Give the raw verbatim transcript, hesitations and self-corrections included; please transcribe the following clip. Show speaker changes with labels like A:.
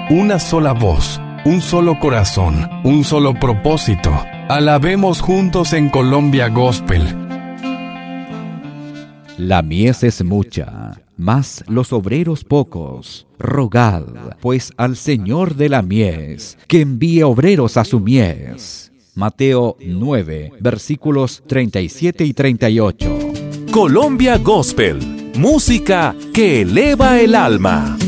A: una sola voz, un solo corazón, un solo propósito. Alabemos juntos en Colombia Gospel.
B: La mies es mucha, mas los obreros pocos. Rogad, pues, al Señor de la mies, que envíe obreros a su mies. Mateo nueve, versículos treinta y siete y treinta y ocho.
C: Colombia Gospel, música que eleva el alma.